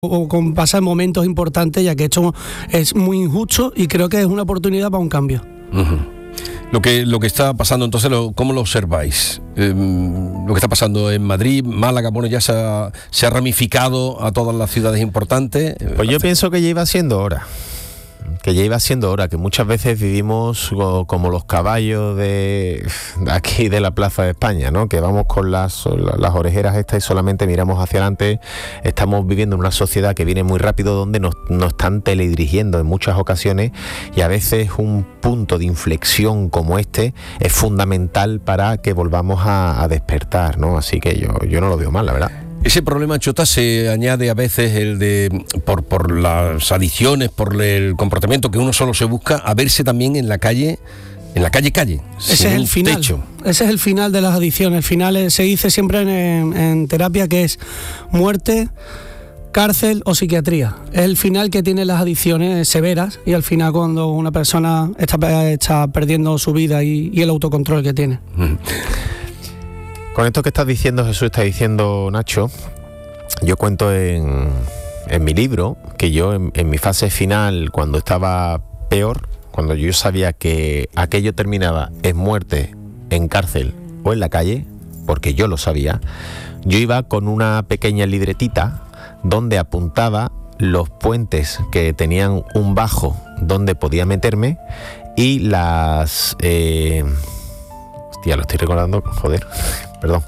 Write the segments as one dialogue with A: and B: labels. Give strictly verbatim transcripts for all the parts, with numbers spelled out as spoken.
A: o con pasar momentos importantes, ya que esto es muy injusto y creo que es una oportunidad para un cambio.
B: Uh-huh. Lo que, lo que está pasando, entonces, lo, ¿cómo lo observáis? Eh, lo que está pasando en Madrid, Málaga, bueno, ya se ha, se ha ramificado a todas las ciudades importantes.
C: Pues yo pienso que ya iba siendo hora. Que ya iba siendo hora, que muchas veces vivimos como los caballos de, de aquí de la Plaza de España, ¿no? Que vamos con las, las orejeras estas y solamente miramos hacia adelante. Estamos viviendo en una sociedad que viene muy rápido, donde nos, nos están teledirigiendo en muchas ocasiones, y a veces un punto de inflexión como este es fundamental para que volvamos a, a despertar, ¿no? Así que yo, yo no lo veo mal, la verdad.
B: Ese problema, Chota, se añade a veces el de por, por las adicciones, por el comportamiento que uno solo se busca, a verse también en la calle, en la calle calle.
A: Ese es el final. Techo. Ese es el final de las adicciones. El final es, se dice siempre en, en, en terapia que es muerte, cárcel o psiquiatría. Es el final que tienen las adicciones severas, y al final cuando una persona está, está perdiendo su vida y, y el autocontrol que tiene. Mm.
C: Con esto que estás diciendo, Jesús, está diciendo Nacho, yo cuento en, en mi libro que yo en, en mi fase final, cuando estaba peor, cuando yo sabía que aquello terminaba en muerte, en cárcel o en la calle, porque yo lo sabía, yo iba con una pequeña libretita donde apuntaba los puentes que tenían un bajo donde podía meterme y las... Eh, hostia, lo estoy recordando, joder... Perdón.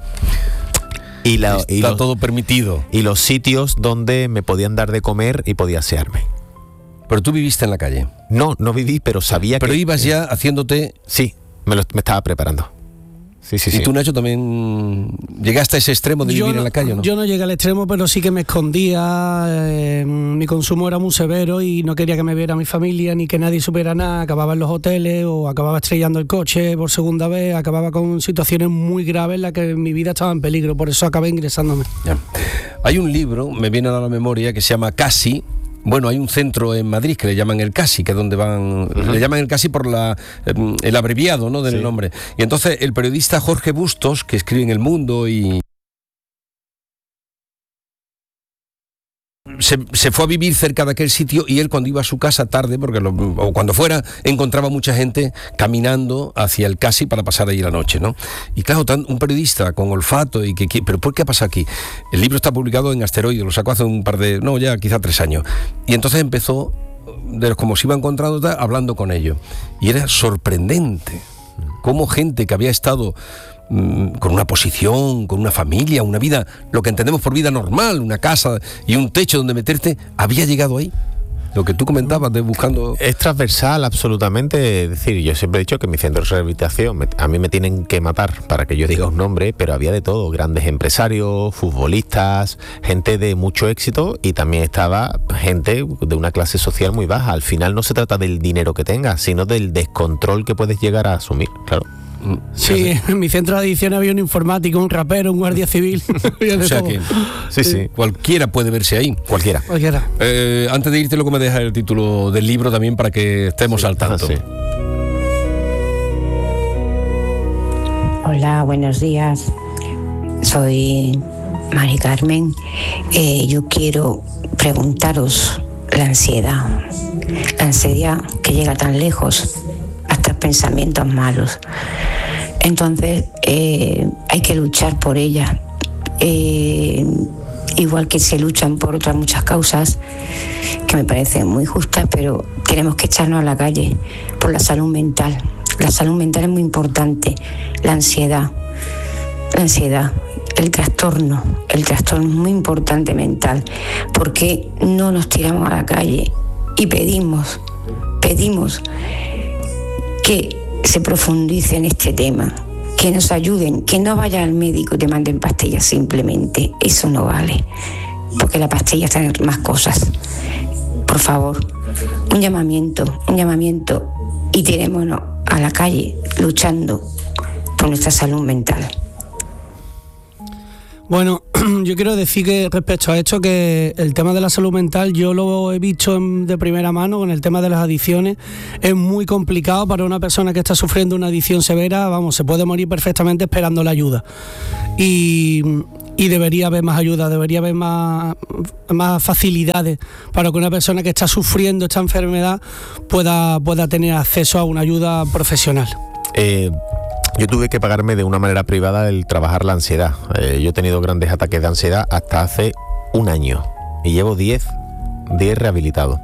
C: Y la,
B: Está
C: y los,
B: todo permitido.
C: Y los sitios donde me podían dar de comer y podía asearme.
B: Pero tú viviste en la calle.
C: No, no viví, pero sabía
B: pero
C: que...
B: Pero ibas ya haciéndote...
C: Sí, me, lo, me estaba preparando. Sí, sí,
B: ¿Y
C: sí.
B: tú, Nacho, también llegaste a ese extremo de
A: yo
B: vivir
A: no,
B: en la calle, no?
A: Yo no llegué al extremo, pero sí que me escondía. Eh, mi consumo era muy severo y no quería que me viera mi familia ni que nadie supiera nada. Acababa en los hoteles o acababa estrellando el coche por segunda vez. Acababa con situaciones muy graves en las que mi vida estaba en peligro. Por eso acabé ingresándome. Ya.
B: Hay un libro, me viene a la memoria, que se llama Casi. Bueno, hay un centro en Madrid que le llaman el Casi, que es donde van, uh-huh. le llaman el Casi por la, el abreviado, ¿no?, del sí. nombre. Y entonces el periodista Jorge Bustos, que escribe en El Mundo y... Se, se fue a vivir cerca de aquel sitio, y él cuando iba a su casa tarde, porque lo, o cuando fuera, encontraba mucha gente caminando hacia el Casi para pasar allí la noche, ¿no? Y claro, tan, un periodista con olfato y que, que... ¿Pero por qué ha pasado aquí? El libro está publicado en Asteroide, lo sacó hace un par de... No, ya quizá tres años. Y entonces empezó, de los como se iba encontrando, hablando con ellos. Y era sorprendente cómo gente que había estado con una posición, con una familia, una vida, lo que entendemos por vida normal, una casa y un techo donde meterte, había llegado ahí. Lo que tú comentabas de buscando...
C: Es transversal, absolutamente. Es decir, yo siempre he dicho que mi centro de rehabilitación, me, a mí me tienen que matar para que yo diga un nombre, pero había de todo, grandes empresarios, futbolistas, gente de mucho éxito, y también estaba gente de una clase social muy baja. Al final no se trata del dinero que tengas, sino del descontrol que puedes llegar a asumir, claro.
A: Sí, en mi centro de adicción había un informático, un rapero, un guardia civil.
B: O sea que sí, sí, cualquiera puede verse ahí.
C: Cualquiera.
A: Cualquiera.
B: Eh, antes de irte, lo que me deja el título del libro también para que estemos sí, al tanto. Sí.
D: Hola, buenos días. Soy Mari Carmen. Eh, yo quiero preguntaros la ansiedad. La ansiedad que llega tan lejos, hasta pensamientos malos. Entonces eh, hay que luchar por ella, eh, igual que se luchan por otras muchas causas que me parecen muy justas, pero tenemos que echarnos a la calle por la salud mental. La salud mental es muy importante. La ansiedad, la ansiedad, el trastorno, el trastorno es muy importante mental. ¿Por qué no nos tiramos a la calle y pedimos, pedimos que se profundice en este tema, que nos ayuden, que no vaya al médico y te manden pastillas simplemente? Eso no vale, porque la pastilla está en más cosas. Por favor, un llamamiento, un llamamiento, y tirémonos a la calle luchando por nuestra salud mental.
A: Bueno, yo quiero decir que respecto a esto, que el tema de la salud mental yo lo he visto en, de primera mano con el tema de las adicciones. Es muy complicado para una persona que está sufriendo una adicción severa. Vamos, se puede morir perfectamente esperando la ayuda. Y y debería haber más ayuda, debería haber más, más facilidades para que una persona que está sufriendo esta enfermedad pueda, pueda tener acceso a una ayuda profesional.
C: Eh, yo tuve que pagarme de una manera privada el trabajar la ansiedad. Eh, yo he tenido grandes ataques de ansiedad hasta hace un año y llevo diez rehabilitados.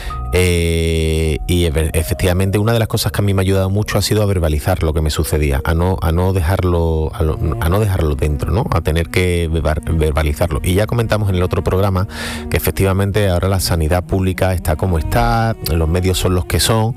C: Eh, y efectivamente una de las cosas que a mí me ha ayudado mucho ha sido a verbalizar lo que me sucedía, a no, a no dejarlo a, lo, a no dejarlo dentro, ¿no? A tener que verbalizarlo. Y ya comentamos en el otro programa que efectivamente ahora la sanidad pública está como está, los medios son los que son,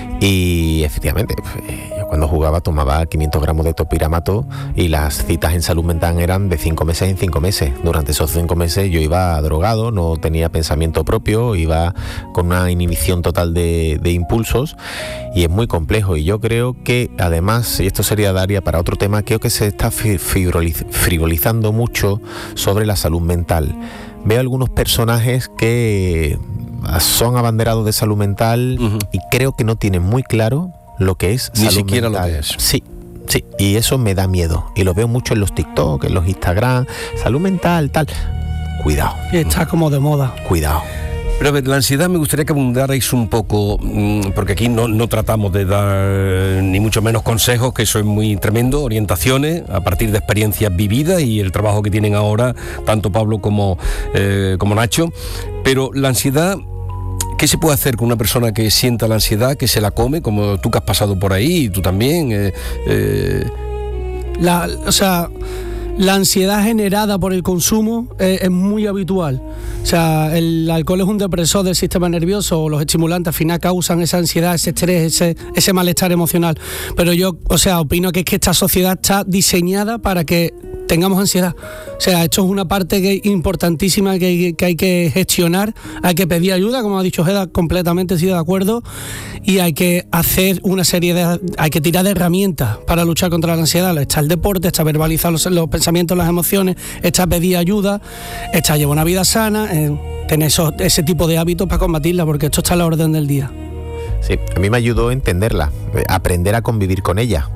C: y efectivamente yo cuando jugaba tomaba quinientos gramos de topiramato y las citas en salud mental eran de cinco meses en cinco meses. Durante esos cinco meses yo iba drogado, no tenía pensamiento propio, iba con una inhibición total de, de impulsos, y es muy complejo. Y yo creo que además, y esto sería Daria para otro tema, creo que se está frivolizando mucho sobre la salud mental. Veo algunos personajes que son abanderados de salud mental, uh-huh, y creo que no tienen muy claro lo que es
B: Ni
C: salud
B: siquiera
C: mental.
B: Lo que es.
C: Sí, sí, y eso me da miedo. Y lo veo mucho en los TikTok, en los Instagram, salud mental, tal. Cuidado.
A: Está como de moda.
C: Cuidado.
B: Pero a ver, la ansiedad me gustaría que abundarais un poco, porque aquí no, no tratamos de dar ni mucho menos consejos, que eso es muy tremendo, orientaciones a partir de experiencias vividas y el trabajo que tienen ahora tanto Pablo como, eh, como Nacho. Pero la ansiedad, ¿qué se puede hacer con una persona que sienta la ansiedad, que se la come, como tú que has pasado por ahí, y tú también? Eh, eh...
A: La, o sea... La ansiedad generada por el consumo es, es muy habitual. O sea, el alcohol es un depresor del sistema nervioso, o los estimulantes al final causan esa ansiedad, ese estrés, ese, ese malestar emocional. Pero yo, o sea, opino que es que esta sociedad está diseñada para que tengamos ansiedad. O sea, esto es una parte que importantísima que hay, que hay que gestionar, hay que pedir ayuda, como ha dicho Geda, completamente estoy de acuerdo, y hay que hacer una serie de... hay que tirar de herramientas para luchar contra la ansiedad. Está el deporte, está verbalizar los, los pensamientos, las emociones, está pedir ayuda, está llevar una vida sana, eh, tener esos, ese tipo de hábitos para combatirla, porque esto está a la orden del día.
C: Sí, a mí me ayudó a entenderla, aprender a convivir con ella.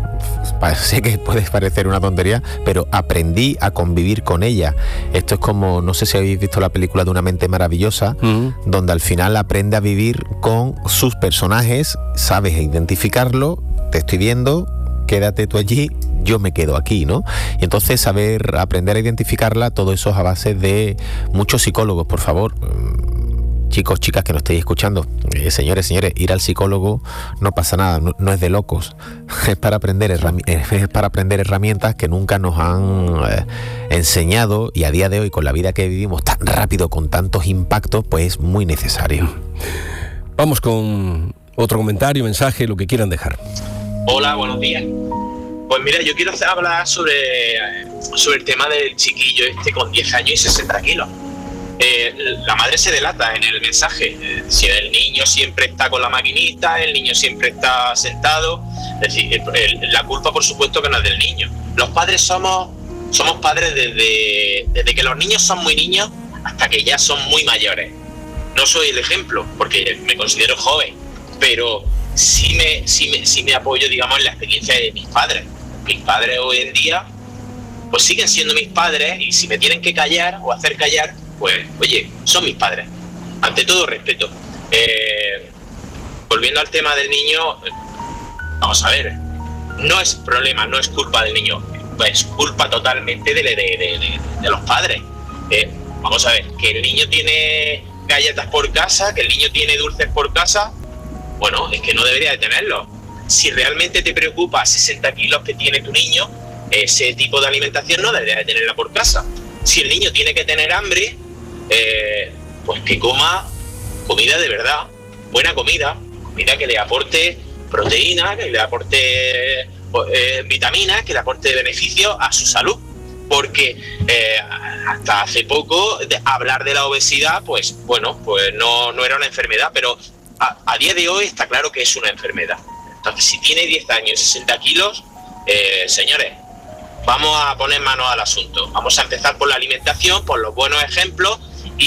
C: Sé que puede parecer una tontería, pero aprendí a convivir con ella. Esto es como, no sé si habéis visto la película de Una mente maravillosa, uh-huh, donde al final aprende a vivir con sus personajes, sabes identificarlo, te estoy viendo, quédate tú allí, yo me quedo aquí, ¿no? Y entonces saber, aprender a identificarla, todo eso es a base de muchos psicólogos, por favor. Chicos, chicas que nos estéis escuchando, eh, señores, señores, ir al psicólogo no pasa nada, no, no es de locos, es para aprender herrami- es para aprender herramientas que nunca nos han eh, enseñado, y a día de hoy, con la vida que vivimos tan rápido, con tantos impactos, pues es muy necesario.
B: Vamos con otro comentario, mensaje, lo que quieran dejar.
E: Hola, buenos días. Pues mira, yo quiero hablar sobre, sobre el tema del chiquillo este con diez años y sesenta kilos. Eh, la madre se delata en el mensaje. Eh, si el niño siempre está con la maquinita, el niño siempre está sentado, es decir, el, el, la culpa por supuesto que no es del niño. Los padres somos somos padres desde, desde que los niños son muy niños hasta que ya son muy mayores. No soy el ejemplo porque me considero joven, pero sí me, sí me, sí me apoyo, digamos, en la experiencia de mis padres. Mis padres hoy en día pues siguen siendo mis padres, y si me tienen que callar o hacer callar, pues, oye, son mis padres. Ante todo, respeto. Eh, volviendo al tema del niño, vamos a ver, no es problema, no es culpa del niño, es culpa totalmente de, de, de, de, de los padres. Eh, vamos a ver, que el niño tiene galletas por casa, que el niño tiene dulces por casa, bueno, es que no debería de tenerlo. Si realmente te preocupa sesenta kilos que tiene tu niño, ese tipo de alimentación no debería de tenerla por casa. Si el niño tiene que tener hambre, Eh, pues que coma comida de verdad, buena comida, comida que le aporte proteína, que le aporte eh, vitaminas, que le aporte beneficios a su salud, porque eh, hasta hace poco de hablar de la obesidad, pues bueno, pues no, no era una enfermedad, pero a, a día de hoy está claro que es una enfermedad. Entonces, si tiene diez años y sesenta kilos, eh, señores, vamos a poner manos al asunto. Vamos a empezar por la alimentación, por los buenos ejemplos,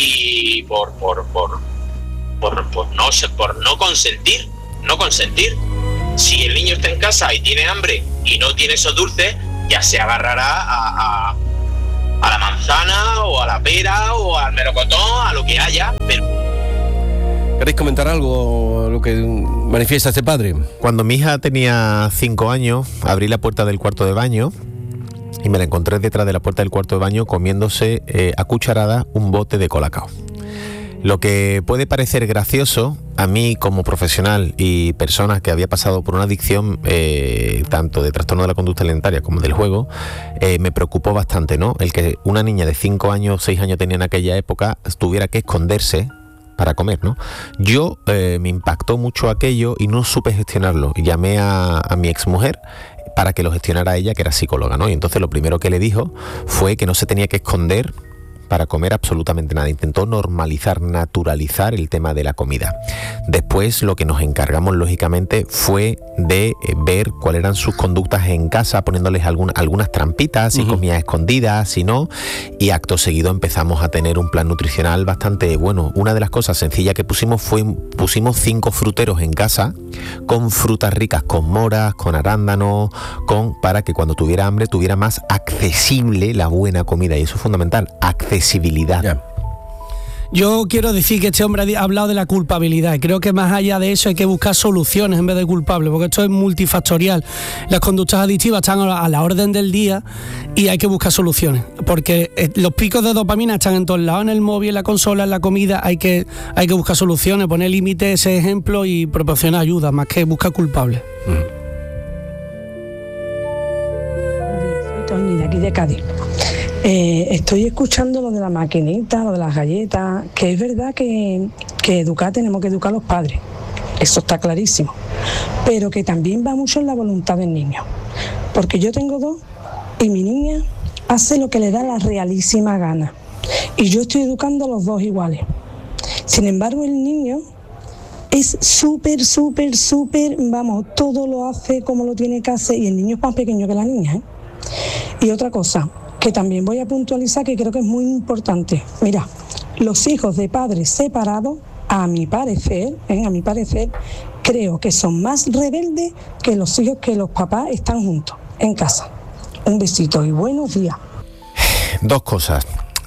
E: y por por por por, por no por no consentir, no consentir. Si el niño está en casa y tiene hambre y no tiene esos dulces, ya se agarrará a, a, a la manzana o a la pera o al melocotón, a lo que haya, pero...
B: ¿Queréis comentar algo, lo que manifiesta este padre?
C: Cuando mi hija tenía cinco años, abrí la puerta del cuarto de baño y me la encontré detrás de la puerta del cuarto de baño comiéndose eh, a cucharadas un bote de Colacao. Lo que puede parecer gracioso, a mí como profesional y persona que había pasado por una adicción eh, tanto de trastorno de la conducta alimentaria como del juego, eh, me preocupó bastante, ¿no? El que una niña de cinco años, seis años tenía en aquella época, tuviera que esconderse para comer, ¿no? Yo eh, me impactó mucho aquello y no supe gestionarlo. Y llamé a, a mi exmujer para que lo gestionara ella, que era psicóloga, ¿no? Y entonces lo primero que le dijo fue que no se tenía que esconder para comer absolutamente nada. Intentó normalizar, naturalizar el tema de la comida. Después lo que nos encargamos lógicamente fue de eh, ver cuáles eran sus conductas en casa, poniéndoles algún, algunas trampitas, si uh-huh. comía escondidas, si no, y acto seguido empezamos a tener un plan nutricional bastante bueno. Una de las cosas sencillas que pusimos fue, pusimos cinco fruteros en casa, con frutas ricas, con moras, con arándanos, con, para que cuando tuviera hambre tuviera más accesible la buena comida, y eso es fundamental, accesibilidad. Yeah.
A: Yo quiero decir que este hombre ha hablado de la culpabilidad y creo que más allá de eso hay que buscar soluciones en vez de culpables, porque esto es multifactorial. Las conductas adictivas están a la orden del día y hay que buscar soluciones, porque los picos de dopamina están en todos lados, en el móvil, en la consola, en la comida. Hay que, hay que buscar soluciones, poner límites, ese ejemplo y proporcionar ayuda, más que buscar culpables.
F: Soy Tony, de aquí de Cádiz. Eh, estoy escuchando lo de la maquinita, lo de las galletas, que es verdad que, que educar, tenemos que educar a los padres, eso está clarísimo, pero que también va mucho en la voluntad del niño, porque yo tengo dos y mi niña hace lo que le da la realísima gana y yo estoy educando a los dos iguales. Sin embargo, el niño es súper, súper, súper, vamos, todo lo hace como lo tiene que hacer, y el niño es más pequeño que la niña, ¿eh? Y otra cosa que también voy a puntualizar, que creo que es muy importante. Mira, los hijos de padres separados, a mi parecer, ¿eh? a mi parecer, creo que son más rebeldes que los hijos que los papás están juntos en casa. Un besito y buenos días.
C: Dos cosas.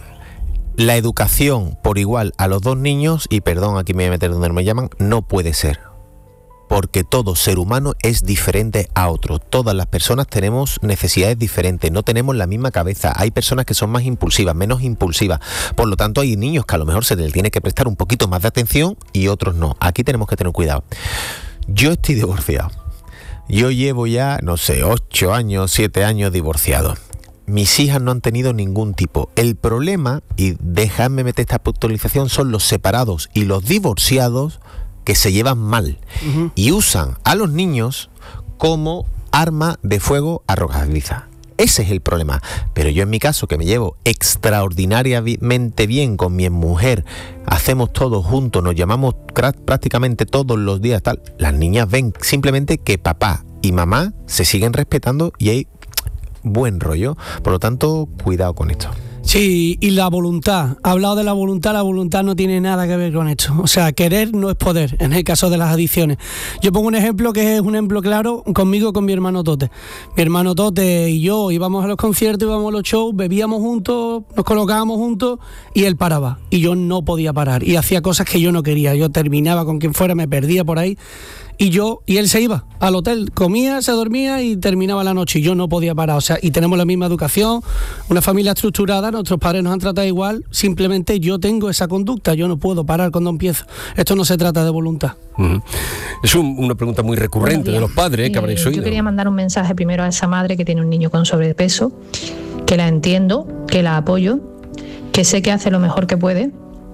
C: La educación por igual a los dos niños, y perdón, aquí me voy a meter donde me llaman, no puede ser. Porque todo ser humano es diferente a otro. Todas las personas tenemos necesidades diferentes, no tenemos la misma cabeza. Hay personas que son más impulsivas, menos impulsivas. Por lo tanto, hay niños que a lo mejor se les tiene que prestar un poquito más de atención y otros no. Aquí tenemos que tener cuidado. Yo estoy divorciado. Yo llevo ya, no sé, ocho años, siete años divorciado. Mis hijas no han tenido ningún tipo. El problema, y dejadme meter esta puntualización, son los separados y los divorciados que se llevan mal uh-huh. y usan a los niños como arma de fuego arrojadiza. Ese es el problema. Pero yo en mi caso, que me llevo extraordinariamente bien con mi mujer, hacemos todo juntos, nos llamamos prácticamente todos los días, tal. Las niñas ven simplemente que papá y mamá se siguen respetando y hay buen rollo. Por lo tanto, cuidado con esto.
A: Sí, y la voluntad. Ha hablado de la voluntad, la voluntad no tiene nada que ver con esto. O sea, querer no es poder, en el caso de las adicciones. Yo pongo un ejemplo que es un ejemplo claro conmigo y con mi hermano Tote. Mi hermano Tote y yo íbamos a los conciertos, íbamos a los shows, bebíamos juntos, nos colocábamos juntos y él paraba. Y yo no podía parar. Y hacía cosas que yo no quería. Yo terminaba con quien fuera, me perdía por ahí. Y yo, y él se iba al hotel, comía, se dormía y terminaba la noche y yo no podía parar. O sea, y tenemos la misma educación, una familia estructurada, nuestros padres nos han tratado igual, simplemente yo tengo esa conducta, yo no puedo parar cuando empiezo. Esto no se trata de voluntad.
B: Uh-huh. Es un, una pregunta muy recurrente de los padres, ¿eh? Que habréis oído.
G: Yo quería mandar un mensaje primero a esa madre que tiene un niño con sobrepeso, que la entiendo, que la apoyo, que sé que hace lo mejor que puede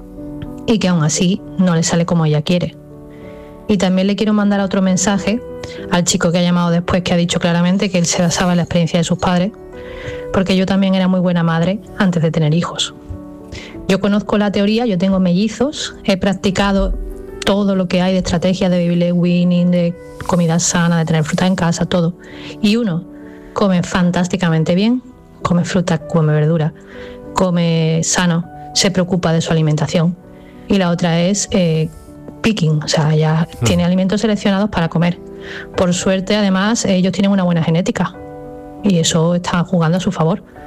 G: y que aún así no le sale como ella quiere. Y también le quiero mandar otro mensaje al chico que ha llamado después, que ha dicho claramente que él se basaba en la experiencia de sus padres, porque yo también era muy buena madre antes de tener hijos. Yo conozco la teoría, yo tengo mellizos, he practicado todo lo que hay de estrategias de baby led weaning, de comida sana, de tener fruta en casa, todo. Y uno come fantásticamente bien, come fruta, come verdura, come sano, se preocupa de su alimentación. Y la otra es eh, picking, o sea, ya mm. tiene alimentos seleccionados para comer. Por suerte, además, ellos tienen una buena genética y eso está jugando a su favor.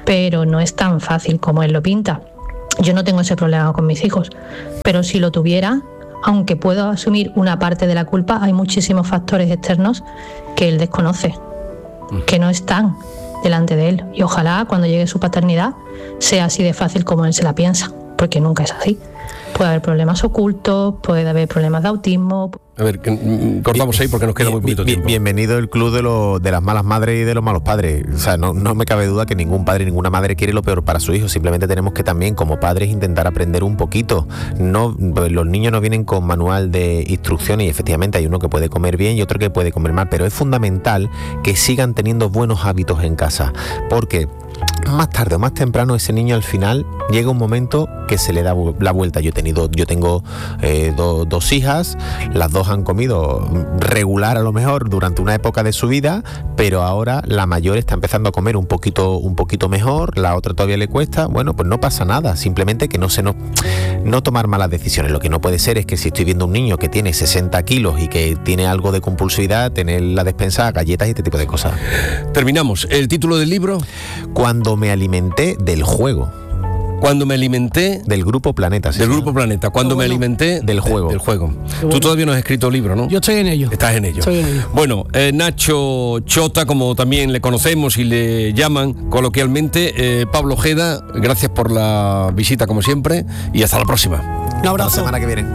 G: pero no es tan fácil como él lo pinta. Yo no tengo ese problema con mis hijos, pero si lo tuviera, aunque puedo asumir una parte de la culpa, hay muchísimos factores externos que él desconoce, que no están delante de él. Y ojalá cuando llegue su paternidad sea así de fácil como él se la piensa, porque nunca es así. Puede haber problemas ocultos, puede haber problemas de autismo.
B: A ver, cortamos ahí porque nos queda muy poquito tiempo.
C: Bienvenido el club de, lo, de las malas madres y de los malos padres. O sea, no, no me cabe duda que ningún padre y ninguna madre quiere lo peor para su hijo. Simplemente tenemos que también, como padres, intentar aprender un poquito. No, los niños no vienen con manual de instrucciones y efectivamente hay uno que puede comer bien y otro que puede comer mal. Pero es fundamental que sigan teniendo buenos hábitos en casa. Porque más tarde o más temprano ese niño al final llega un momento que se le da la vuelta. Yo he tenido, yo tengo eh, do, dos hijas, las dos han comido regular a lo mejor durante una época de su vida, pero ahora la mayor está empezando a comer un poquito, un poquito mejor, la otra todavía le cuesta. Bueno, pues no pasa nada, simplemente que no se nos, no tomar malas decisiones. Lo que no puede ser es que si estoy viendo un niño que tiene sesenta kilos y que tiene algo de compulsividad, tener la despensa, galletas y este tipo de cosas.
B: Terminamos. ¿El título del libro?
C: Cuando me alimenté del juego.
B: Cuando me alimenté...
C: Del Grupo Planeta. Sí,
B: del
C: sí.
B: Grupo Planeta. Cuando
A: oh, bueno.
B: me alimenté...
C: Del juego.
B: De, del juego.
A: Bueno.
B: Tú todavía no has escrito libro, ¿no?
A: Yo estoy en ello.
B: Estás en ello.
A: Estoy en ello.
B: Bueno, eh, Nacho Chota, como también le conocemos y le llaman coloquialmente, eh, Pablo Ojeda, gracias por la visita como siempre y hasta la próxima.
A: Un abrazo.
C: Hasta la semana que viene.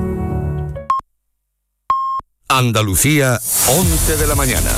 H: Andalucía, once de la mañana.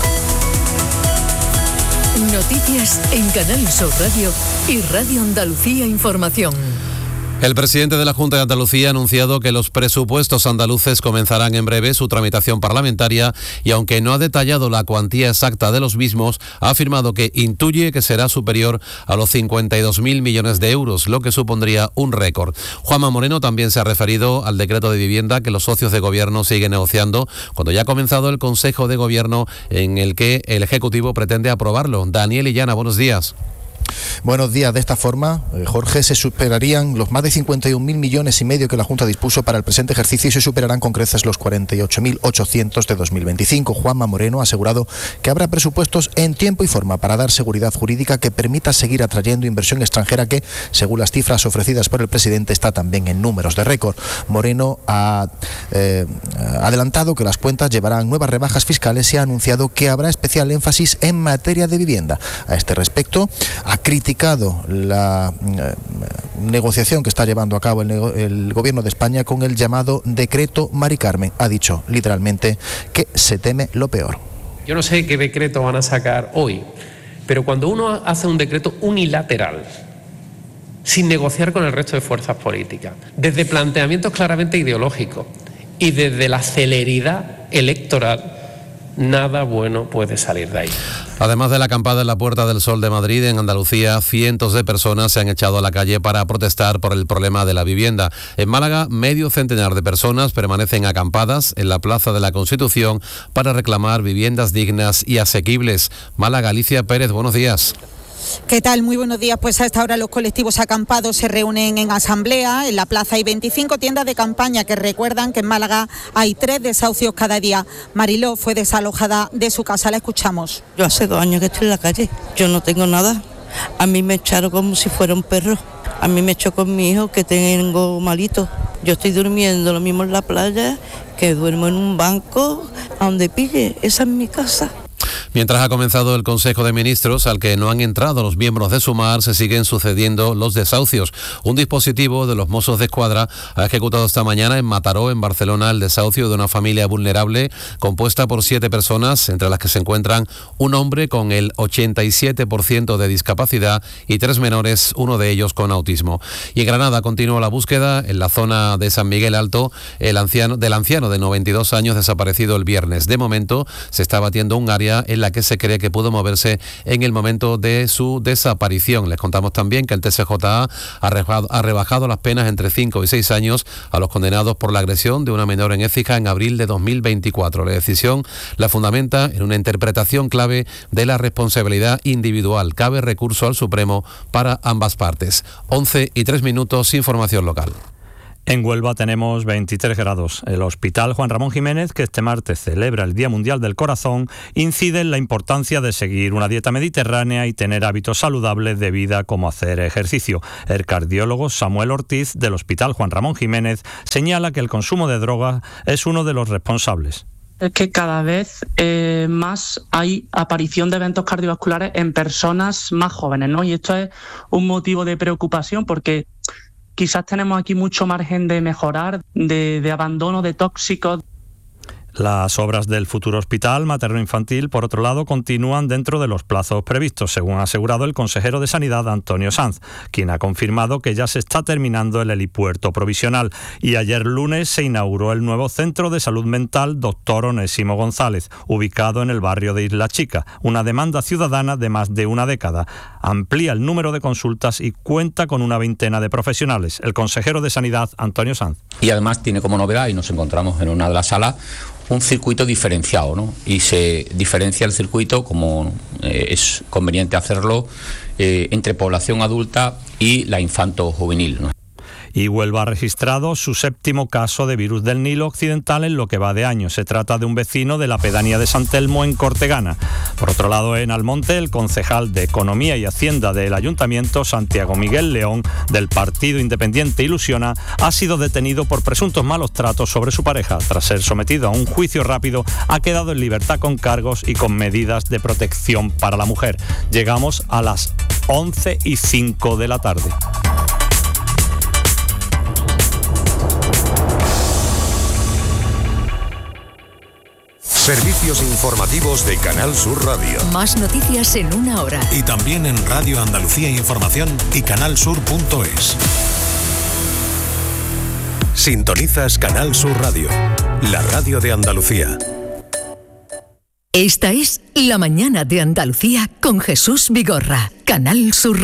I: Noticias en Canal Sur Radio y Radio Andalucía Información.
J: El presidente de la Junta de Andalucía ha anunciado que los presupuestos andaluces comenzarán en breve su tramitación parlamentaria y aunque no ha detallado la cuantía exacta de los mismos, ha afirmado que intuye que será superior a los cincuenta y dos mil millones de euros, lo que supondría un récord. Juanma Moreno también se ha referido al decreto de vivienda que los socios de gobierno siguen negociando cuando ya ha comenzado el Consejo de Gobierno en el que el Ejecutivo pretende aprobarlo. Daniel Illana, buenos días.
K: Buenos días. De esta forma, eh, Jorge, se superarían los más de cincuenta y un mil millones y medio que la Junta dispuso para el presente ejercicio y se superarán con creces los cuarenta y ocho mil ochocientos de dos mil veinticinco. Juanma Moreno ha asegurado que habrá presupuestos en tiempo y forma para dar seguridad jurídica que permita seguir atrayendo inversión extranjera que, según las cifras ofrecidas por el presidente, está también en números de récord. Moreno ha eh, adelantado que las cuentas llevarán nuevas rebajas fiscales y ha anunciado que habrá especial énfasis en materia de vivienda. A este respecto, ha criticado la eh, negociación que está llevando a cabo el, el Gobierno de España con el llamado decreto Mari Carmen. Ha dicho literalmente que se teme lo peor.
L: Yo no sé qué decreto van a sacar hoy, pero cuando uno hace un decreto unilateral, sin negociar con el resto de fuerzas políticas, desde planteamientos claramente ideológicos y desde la celeridad electoral, nada bueno puede salir de ahí.
J: Además de la acampada en la Puerta del Sol de Madrid, en Andalucía, cientos de personas se han echado a la calle para protestar por el problema de la vivienda. En Málaga, medio centenar de personas permanecen acampadas en la Plaza de la Constitución para reclamar viviendas dignas y asequibles. Málaga, Alicia Pérez, buenos días.
M: ¿Qué tal? Muy buenos días. Pues a esta hora los colectivos acampados se reúnen en asamblea. En la plaza hay veinticinco tiendas de campaña que recuerdan que en Málaga hay tres desahucios cada día. Mariló fue desalojada de su casa. La escuchamos.
N: Yo hace dos años que estoy en la calle. Yo no tengo nada. A mí me echaron como si fuera un perro. A mí me echó con mi hijo que tengo malito. Yo estoy durmiendo lo mismo en la playa que duermo en un banco a donde pille. Esa es mi casa.
J: Mientras ha comenzado el Consejo de Ministros, al que no han entrado los miembros de Sumar, se siguen sucediendo los desahucios. Un dispositivo de los Mossos de Escuadra ha ejecutado esta mañana en Mataró, en Barcelona, el desahucio de una familia vulnerable compuesta por siete personas, entre las que se encuentran un hombre con el ochenta y siete por ciento de discapacidad y tres menores, uno de ellos con autismo. Y en Granada continúa la búsqueda en la zona de San Miguel Alto el anciano, del anciano de noventa y dos años desaparecido el viernes. De momento se está batiendo un área en la que se cree que pudo moverse en el momento de su desaparición. Les contamos también que el T C J A ha rebajado, ha rebajado las penas entre cinco y seis años a los condenados por la agresión de una menor en Écija en abril de dos mil veinticuatro. La decisión la fundamenta en una interpretación clave de la responsabilidad individual. Cabe recurso al Supremo para ambas partes. once y tres minutos, información local.
O: En Huelva tenemos veintitrés grados. El Hospital Juan Ramón Jiménez, que este martes celebra el Día Mundial del Corazón, incide en la importancia de seguir una dieta mediterránea y tener hábitos saludables de vida como hacer ejercicio. El cardiólogo Samuel Ortiz del Hospital Juan Ramón Jiménez señala que el consumo de drogas es uno de los responsables.
P: Es que cada vez eh, más hay aparición de eventos cardiovasculares en personas más jóvenes, ¿no? Y esto es un motivo de preocupación porque quizás tenemos aquí mucho margen de mejorar, de, de abandono de tóxicos.
O: Las obras del futuro hospital materno-infantil, por otro lado, continúan dentro de los plazos previstos, según ha asegurado el consejero de Sanidad, Antonio Sanz, quien ha confirmado que ya se está terminando el helipuerto provisional. Y ayer lunes se inauguró el nuevo Centro de Salud Mental Doctor Onésimo González, ubicado en el barrio de Isla Chica, una demanda ciudadana de más de una década. Amplía el número de consultas y cuenta con una veintena de profesionales. El consejero de Sanidad, Antonio Sanz.
Q: Y además tiene como novedad, y nos encontramos en una de las salas, un circuito diferenciado, ¿no? Y se diferencia el circuito, como eh, es conveniente hacerlo, eh, entre población adulta y la infanto-juvenil, ¿no?
O: Y Huelva ha registrado su séptimo caso de virus del Nilo Occidental en lo que va de año. Se trata de un vecino de la pedanía de San Telmo, en Cortegana. Por otro lado, en Almonte, el concejal de Economía y Hacienda del Ayuntamiento, Santiago Miguel León, del partido independiente Ilusiona, ha sido detenido por presuntos malos tratos sobre su pareja. Tras ser sometido a un juicio rápido, ha quedado en libertad con cargos y con medidas de protección para la mujer. Llegamos a las once y cinco de la tarde.
H: Servicios informativos de Canal Sur Radio.
I: Más noticias en una hora.
R: Y también en Radio Andalucía Información y canal sur punto es. Sintonizas Canal Sur Radio, la radio de Andalucía.
I: Esta es La Mañana de Andalucía con Jesús Vigorra, Canal Sur.